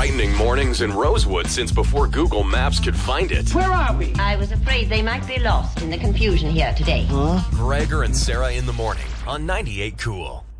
brightening mornings in Rosewood since before Google Maps could find it. Where are we? I was afraid they might be lost in the confusion here today. Gregor and Sarah in the morning on 98 Cool.